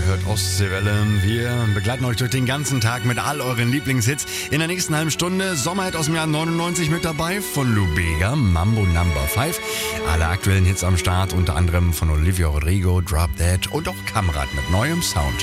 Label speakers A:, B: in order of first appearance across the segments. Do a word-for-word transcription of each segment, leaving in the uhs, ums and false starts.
A: hört Ostseewelle. Wir begleiten euch durch den ganzen Tag mit all euren Lieblingshits. In der nächsten halben Stunde Sommerhit aus dem Jahr neunundneunzig mit dabei von Lou Bega, Mambo Number fünf. Alle aktuellen Hits am Start, unter anderem von Olivia Rodrigo, Drop Dead und auch Kamrat mit neuem Sound.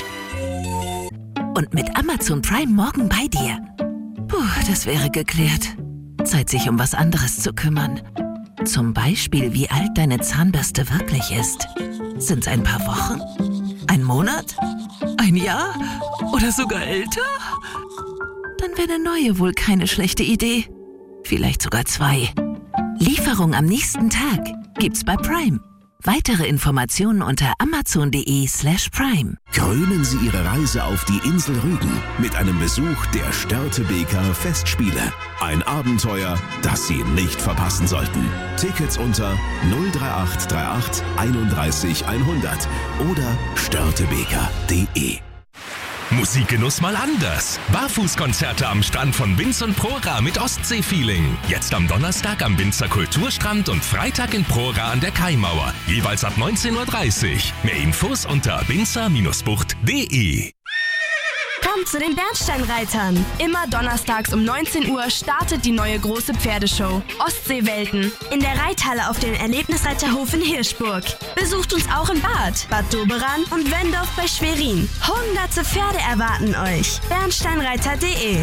B: Und mit Amazon Prime morgen bei dir. Puh, das wäre geklärt. Zeit, sich um was anderes zu kümmern. Zum Beispiel, wie alt deine Zahnbürste wirklich ist. Sind's ein paar Wochen? Ein Monat? Ein Jahr? Oder sogar älter? Dann wäre eine neue wohl keine schlechte Idee. Vielleicht sogar zwei. Lieferung am nächsten Tag gibt's bei Prime. Weitere Informationen unter amazon.de slash prime.
C: Krönen Sie Ihre Reise auf die Insel Rügen mit einem Besuch der Störtebeker Festspiele. Ein Abenteuer, das Sie nicht verpassen sollten. Tickets unter null drei acht drei acht einunddreißig hundert oder störtebeker punkt de.
D: Musikgenuss mal anders. Barfußkonzerte am Strand von Binz und Prora mit Ostsee-Feeling. Jetzt am Donnerstag am Binzer Kulturstrand und Freitag in Prora an der Kaimauer. Jeweils ab neunzehn Uhr dreißig. Mehr Infos unter binzer Bindestrich bucht punkt de.
E: Kommt zu den Bernsteinreitern. Immer donnerstags um neunzehn Uhr startet die neue große Pferdeshow Ostseewelten in der Reithalle auf dem Erlebnisreiterhof in Hirschburg. Besucht uns auch in Bad, Bad Doberan und Wendorf bei Schwerin. Hunderte Pferde erwarten euch. bernsteinreiter punkt de.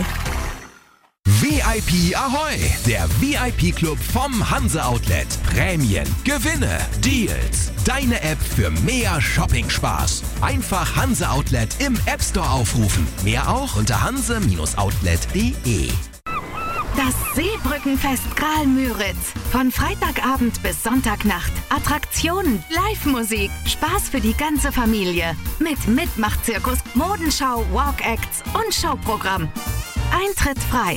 F: V I P Ahoi, der V I P-Club vom Hanse Outlet. Prämien, Gewinne, Deals. Deine App für mehr Shopping-Spaß. Einfach Hanse Outlet im App Store aufrufen. Mehr auch unter hanse Outlet punkt de.
G: Das Seebrückenfest Graal-Müritz. Von Freitagabend bis Sonntagnacht. Attraktionen, Live-Musik, Spaß für die ganze Familie. Mit Mitmachzirkus, Modenschau, Walk-Acts und Showprogramm. Eintritt frei.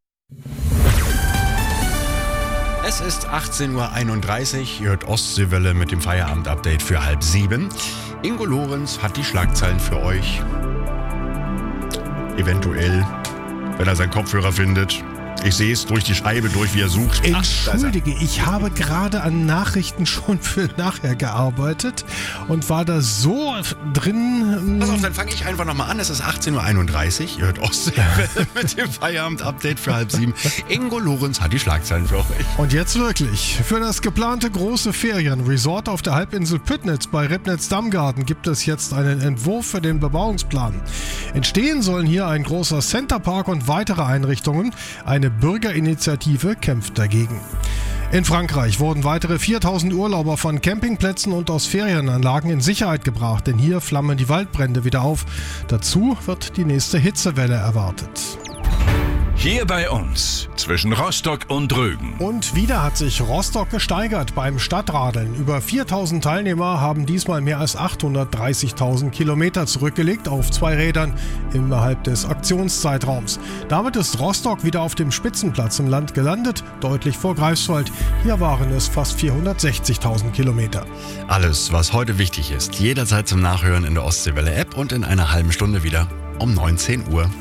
A: Es ist achtzehn Uhr einunddreißig, ihr hört Ostseewelle mit dem Feierabend-Update für halb sieben. Ingo Lorenz hat die Schlagzeilen für euch. Eventuell, wenn er seinen Kopfhörer findet. Ich sehe es durch die Scheibe durch, wie er sucht.
H: Entschuldige, ich habe gerade an Nachrichten schon für nachher gearbeitet und war da so drin.
A: Pass auf, dann fange ich einfach nochmal an. Es ist achtzehn Uhr einunddreißig. Ihr hört Ostseewelle mit dem Feierabend-Update für halb sieben. Ingo Lorenz hat die Schlagzeilen für euch.
H: Und jetzt wirklich. Für das geplante große Ferienresort auf der Halbinsel Püttnitz bei Ribnitz-Dammgarten gibt es jetzt einen Entwurf für den Bebauungsplan. Entstehen sollen hier ein großer Centerpark und weitere Einrichtungen. Eine Bürgerinitiative kämpft dagegen. In Frankreich wurden weitere viertausend Urlauber von Campingplätzen und aus Ferienanlagen in Sicherheit gebracht, denn hier flammen die Waldbrände wieder auf. Dazu wird die nächste Hitzewelle erwartet.
D: Hier bei uns, zwischen Rostock und Rügen.
H: Und wieder hat sich Rostock gesteigert beim Stadtradeln. Über viertausend Teilnehmer haben diesmal mehr als achthundertdreißigtausend Kilometer zurückgelegt auf zwei Rädern innerhalb des Aktionszeitraums. Damit ist Rostock wieder auf dem Spitzenplatz im Land gelandet, deutlich vor Greifswald. Hier waren es fast vierhundertsechzigtausend Kilometer.
A: Alles, was heute wichtig ist, jederzeit zum Nachhören in der Ostseewelle-App und in einer halben Stunde wieder um neunzehn Uhr.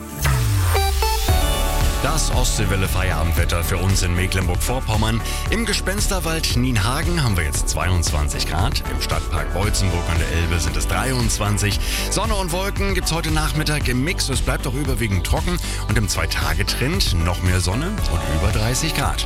A: Das Ostseewelle-Feierabendwetter für uns in Mecklenburg-Vorpommern. Im Gespensterwald Nienhagen haben wir jetzt zweiundzwanzig Grad. Im Stadtpark Beutzenburg an der Elbe sind es dreiundzwanzig. Sonne und Wolken gibt es heute Nachmittag im Mix. Es bleibt auch überwiegend trocken. Und im Zwei-Tage-Trend noch mehr Sonne und über dreißig Grad.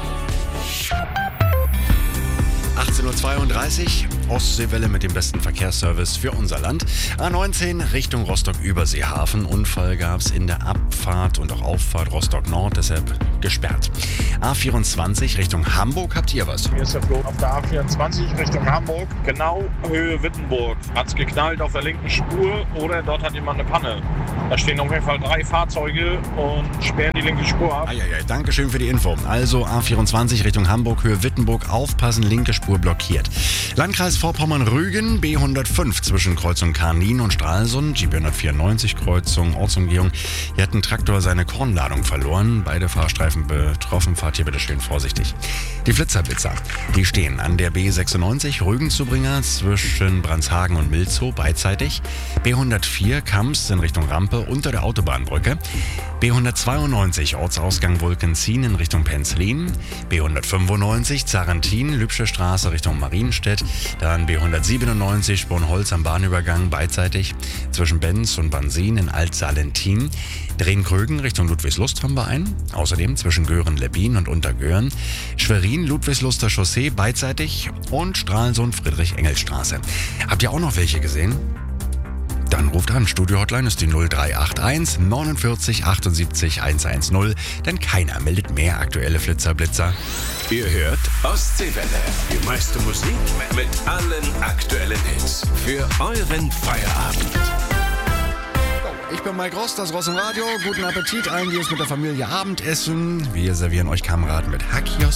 A: achtzehn Uhr zweiunddreißig, Ostseewelle mit dem besten Verkehrsservice für unser Land. A neunzehn Richtung Rostock-Überseehafen. Unfall gab es in der Abfahrt und auch Auffahrt Rostock-Nord, deshalb gesperrt. A vierundzwanzig Richtung Hamburg, habt ihr was?
I: Hier ist der Flo auf der A vierundzwanzig Richtung Hamburg, genau Höhe Wittenburg. Hat's geknallt auf der linken Spur oder dort hat jemand eine Panne. Da stehen auf jeden Fall drei Fahrzeuge und sperren die linke Spur ab.
A: Eieiei, Dankeschön für die Info. Also A vierundzwanzig Richtung Hamburg, Höhe Wittenburg, aufpassen, linke Spur blockiert. Landkreis Vorpommern-Rügen, B hundertfünf zwischen Kreuzung Karnin und Stralsund, G B hundertvierundneunzig Kreuzung, Ortsumgehung. Hier hat ein Traktor seine Kornladung verloren. Beide Fahrstreifen betroffen, fahrt hier bitte schön vorsichtig. Die Flitzerblitzer, die stehen an der B sechsundneunzig Rügen-Zubringer zwischen Brandshagen und Milzow beidseitig. B hundertvier Kamps in Richtung Rampe unter der Autobahnbrücke. B hundertzweiundneunzig Ortsausgang Wolkenzien in Richtung Penzlin. B hundertfünfundneunzig Zarentin, Lübsche Straße Richtung Marienstedt. Da Dann B hundertsiebenundneunzig Sponholz am Bahnübergang beidseitig zwischen Benz und Bansin in Alt-Salentin. Drehen-Krögen Richtung Ludwigslust haben wir einen. Außerdem zwischen Göhren-Lebbin und Untergöhren. Schwerin, Ludwigsluster Chaussee beidseitig und Stralsund, Friedrich-Engels-Straße. Habt ihr auch noch welche gesehen? Dann ruft an. Studio-Hotline ist die null drei acht eins neunundvierzig achtundsiebzig hundertzehn, denn keiner meldet mehr aktuelle Flitzer-Blitzer.
C: Ihr hört Ostseewelle. Die meiste Musik mit allen aktuellen Hits. Für euren Feierabend.
A: Ich bin Mike Rost, das Ross im Radio. Guten Appetit allen, die es mit der Familie Abendessen. Wir servieren euch Kameraden mit Hackios.